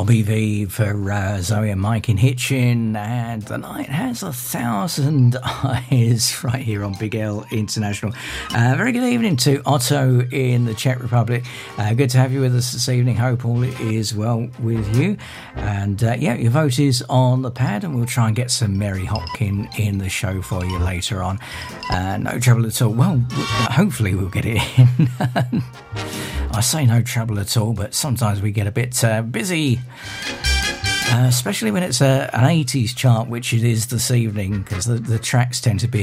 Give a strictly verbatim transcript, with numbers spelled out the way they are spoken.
B V for uh, Zoe and Mike in Hitchin, and the night has a thousand eyes right here on Big L International. Uh, very good evening to Otto in the Czech Republic. Uh, good to have you with us this evening. Hope all is well with you. And uh, yeah, your vote is on the pad, and we'll try and get some Mary Hopkin in the show for you later on. Uh, no trouble at all. Well, hopefully we'll get it in. I say no trouble at all, but sometimes we get a bit uh, busy, uh, especially when it's a, an eighties chart, which it is this evening, because the, the tracks tend to be